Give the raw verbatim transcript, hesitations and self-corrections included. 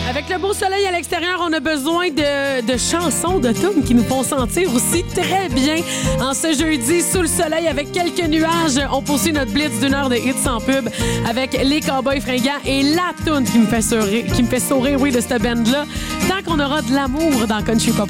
Avec le beau soleil à l'extérieur, on a besoin de, de chansons, de tunes qui nous font sentir aussi très bien en ce jeudi sous le soleil avec quelques nuages. On poursuit notre blitz d'une heure de hits sans pub avec les Cowboys fringants et la tune qui me fait sourire, qui me fait sourire, oui, de cette band-là. Tant qu'on aura de l'amour dans Country Pop